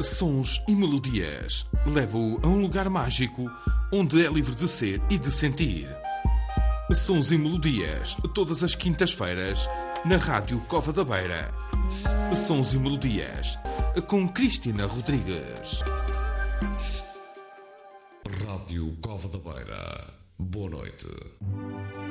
Sons e melodias. Levo-o a um lugar mágico onde é livre de ser e de sentir. Sons e melodias, todas as quintas-feiras, na Rádio Cova da Beira. Sons e melodias, com Cristina Rodrigues. Rádio Cova da Beira. Boa noite.